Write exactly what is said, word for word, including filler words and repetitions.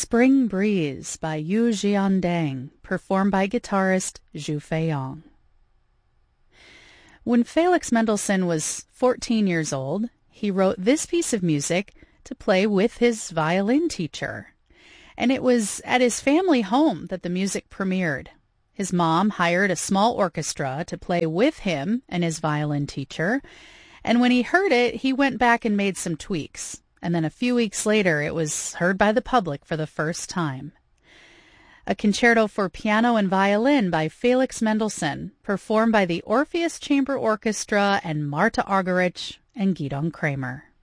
Spring Breeze by Yu Jiandang, performed by guitarist Zhu Feiyong. When Felix Mendelssohn was fourteen years old, he wrote this piece of music to play with his violin teacher. And it was at his family home that the music premiered. His mom hired a small orchestra to play with him and his violin teacher, and when he heard it, he went back and made some tweaks. And then a few weeks later, it was heard by the public for the first time. A concerto for piano and violin by Felix Mendelssohn, performed by the Orpheus Chamber Orchestra and Marta Argerich and Gidon Kremer.